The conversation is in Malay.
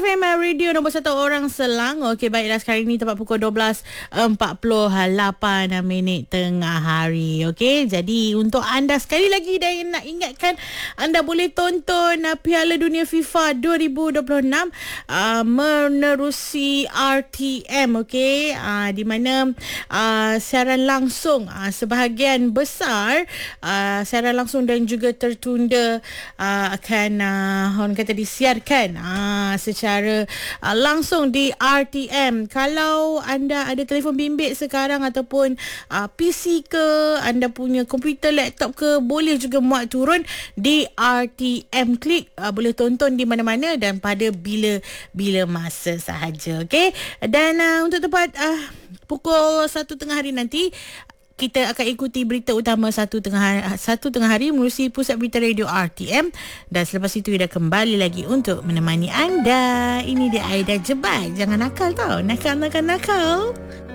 FM Radio nombor 1 orang Selangor. Okey, baiklah, sekarang ini tepat pukul 12.48 tengah hari. Okey, jadi untuk anda sekali lagi dan nak ingatkan, anda boleh tonton Piala Dunia FIFA 2026 menerusi RTM. Okey, di mana siaran langsung sebahagian besar siaran langsung dan juga tertunda akan orang kata disiarkan secara langsung di RTM. Kalau anda ada telefon bimbit sekarang ataupun PC ke, anda punya komputer, laptop ke, boleh juga muat turun di RTM. Klik, boleh tonton di mana-mana dan pada bila masa sahaja. Okey, dan untuk tepat pukul 1 tengah hari nanti, kita akan ikuti berita utama satu tengah hari menerusi Pusat Berita Radio RTM, dan selepas itu Ida kembali lagi untuk menemani anda. Ini dia Aida Jebat. Jangan nakal tau. Nakal.